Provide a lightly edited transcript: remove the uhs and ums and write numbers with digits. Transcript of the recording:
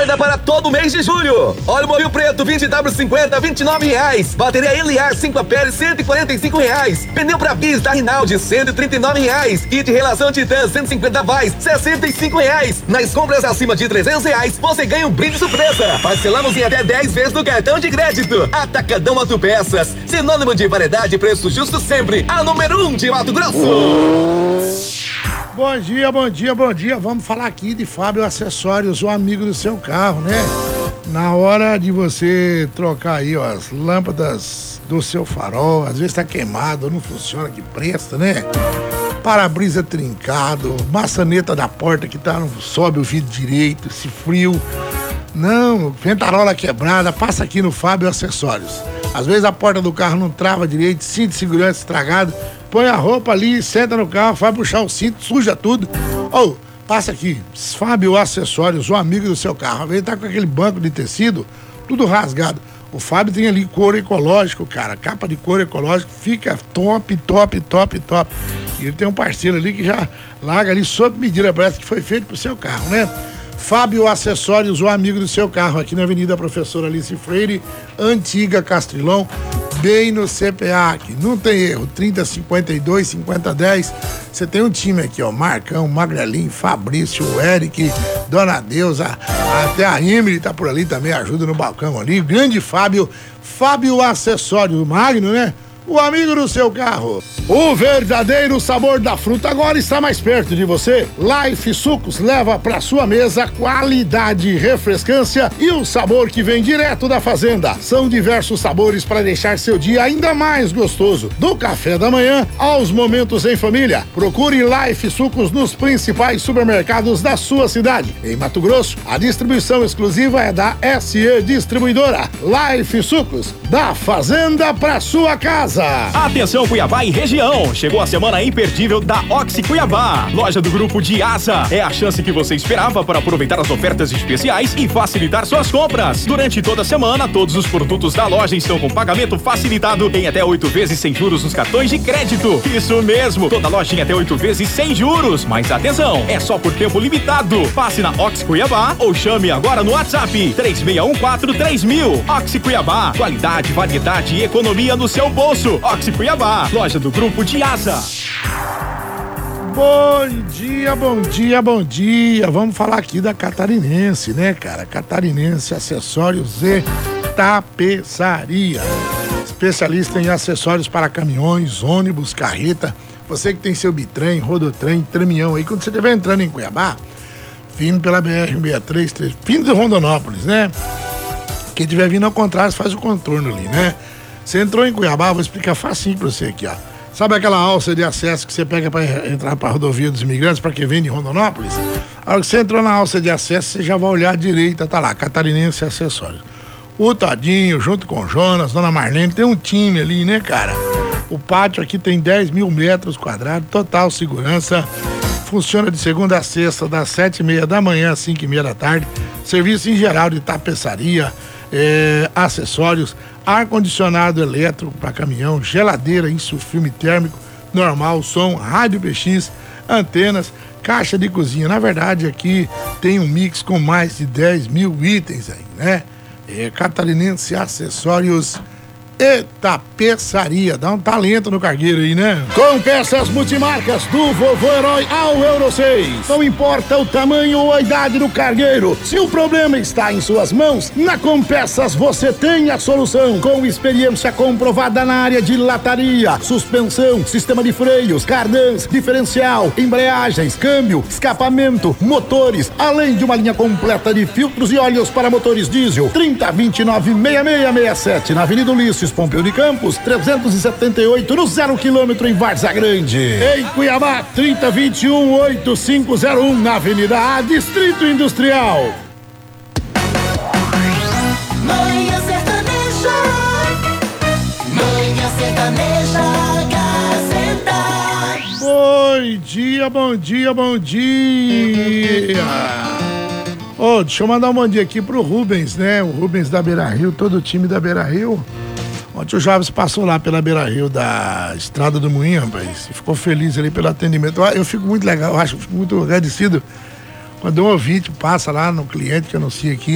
ainda para todo mês de julho. Óleo Mobil Preto 20W50, R$29. Bateria Eliar 5 amperes, R$145. Pneu pra bis da Rinaldi, R$139. Kit relação Titan 150 watts, R$65. Nas compras acima de R$300, você ganha um brinde surpresa. Parcelamos em até 10 vezes no cartão de crédito. Atacadão Autopeças, sinônimo de variedade e preço justo sempre. A número 1 de Mato Grosso. Bom dia, bom dia, bom dia. Vamos falar aqui de Fábio Acessórios, o amigo do seu carro, né? Na hora de você trocar aí, ó, as lâmpadas do seu farol, às vezes tá queimado, não funciona, que presta, né? Para-brisa trincado, maçaneta da porta que não sobe o vidro direito, esse frio. Não, ventarola quebrada, passa aqui no Fábio Acessórios. Às vezes a porta do carro não trava direito, cinto de segurança estragado, põe a roupa ali, senta no carro, vai puxar o cinto, suja tudo. Passa aqui, Fábio Acessórios, o amigo do seu carro. Às vezes tá com aquele banco de tecido, tudo rasgado. O Fábio tem ali couro ecológico, cara, capa de couro ecológico, fica top. E ele tem um parceiro ali que já larga ali sob medida, parece que foi feito pro seu carro, né? Fábio Acessórios, o amigo do seu carro, aqui na Avenida Professora Alice Freire, Antiga Castrilão, bem no CPA aqui. Não tem erro, 3052-5010. Você tem um time aqui, ó, Marcão, Magrelinho, Fabrício, Eric, Dona Deusa, até a Emily tá por ali também, ajuda no balcão ali. Grande Fábio Acessórios, Magno, né? O amigo do seu carro. O verdadeiro sabor da fruta agora está mais perto de você. Life Sucos leva para sua mesa qualidade, refrescância e o sabor que vem direto da fazenda. São diversos sabores para deixar seu dia ainda mais gostoso. Do café da manhã aos momentos em família. Procure Life Sucos nos principais supermercados da sua cidade. Em Mato Grosso, a distribuição exclusiva é da SE Distribuidora. Life Sucos, da fazenda para sua casa. Atenção Cuiabá e região, chegou a semana imperdível da Oxi Cuiabá, loja do grupo de Asa. É a chance que você esperava para aproveitar as ofertas especiais e facilitar suas compras. Durante toda a semana, todos os produtos da loja estão com pagamento facilitado em até 8 vezes sem juros nos cartões de crédito. Isso mesmo, toda loja em até 8 vezes sem juros. Mas atenção, é só por tempo limitado. Passe na Oxi Cuiabá ou chame agora no WhatsApp 3614-3000. Oxi Cuiabá, qualidade, variedade e economia no seu bolso. Oxi Cuiabá, loja do grupo de Asa. Bom dia. Vamos falar aqui da Catarinense, né, cara? Catarinense Acessórios e Tapeçaria. Especialista em acessórios para caminhões, ônibus, carreta. Você que tem seu bitrem, rodotrem, tramião aí, quando você estiver entrando em Cuiabá, vindo pela BR-163, vindo de Rondonópolis, né? Quem estiver vindo ao contrário, faz o contorno ali, né? Você entrou em Cuiabá, vou explicar facinho pra você aqui, ó. Sabe aquela alça de acesso que você pega pra entrar pra rodovia dos imigrantes, pra quem vem de Rondonópolis? A hora que você entrou na alça de acesso, você já vai olhar à direita, tá lá, Catarinense Acessórios. O Tadinho, junto com o Jonas, Dona Marlene, tem um time ali, né, cara? O pátio aqui tem 10 mil metros quadrados, total segurança. Funciona de segunda a sexta, das 7h30 da manhã às 5h30 da tarde. Serviço em geral de tapeçaria, acessórios, ar-condicionado elétrico para caminhão, geladeira, isso, filme térmico, normal, som, rádio PX, antenas, caixa de cozinha. Na verdade, aqui tem um mix com mais de 10 mil itens aí, né? Catarinense Acessórios e Tapeçaria. Dá um talento no cargueiro aí, né? Com peças multimarcas do Vovô Herói ao Euro 6. Não importa o tamanho ou a idade do cargueiro, se o problema está em suas mãos, na Compeças você tem a solução. Com experiência comprovada na área de lataria, suspensão, sistema de freios, cardãs, diferencial, embreagens, câmbio, escapamento, motores, além de uma linha completa de filtros e óleos para motores diesel. 3029-6667 na Avenida Ulisses Pompeu de Campos, 378 no 0 km em Várzea Grande. Em Cuiabá, 3021-8501 na Avenida A, Distrito Industrial. Manhã Sertaneja, Manhã Sertaneja, Gazeta. Bom dia. Deixa eu mandar um bom dia aqui pro Rubens, né? O Rubens da Beira Rio, todo o time da Beira Rio. Ontem o Jobs passou lá pela Beira Rio da Estrada do Moinho, rapaz, e ficou feliz ali pelo atendimento. Eu fico muito legal, eu fico muito agradecido quando um ouvinte passa lá no cliente que anuncia aqui